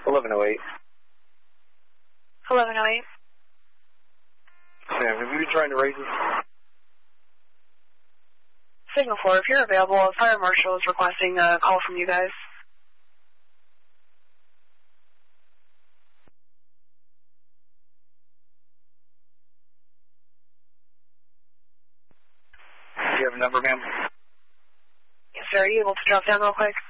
1108. 1108. Sam, have you been trying to raise us? Signal 4, if you're available, a fire marshal is requesting a call from you guys. Do you have a number, ma'am? Yes, sir. Are you able to drop down real quick?